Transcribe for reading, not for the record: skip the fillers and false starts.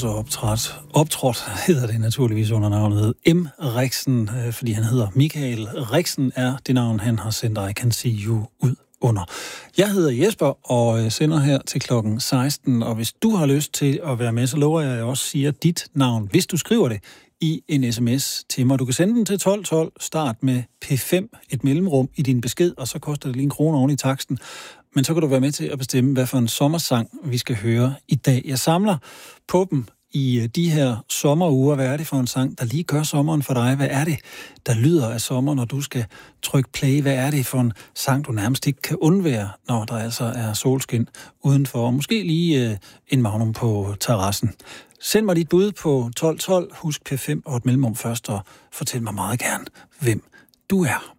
også optrådt, hedder det naturligvis under navnet M. Rixen, fordi han hedder Michael Rixen, er det navn, han har sendt I Can See You ud under. Jeg hedder Jesper og sender her til klokken 16, og hvis du har lyst til at være med, så lover jeg også siger dit navn, hvis du skriver det i en sms til mig. Du kan sende den til 1212, start med P5, et mellemrum i din besked, og så koster det lige 1 krone oven i taksten. Men så kan du være med til at bestemme, hvad for en sommersang vi skal høre i dag. Jeg samler på dem i de her sommeruger. Hvad er det for en sang, der lige gør sommeren for dig? Hvad er det, der lyder af sommer, når du skal trykke play? Hvad er det for en sang, du nærmest ikke kan undvære, når der altså er solskin udenfor? Måske lige en magnum på terrassen. Send mig dit bud på 1212. Husk P5 og et mellemrum først, og fortæl mig meget gerne, hvem du er.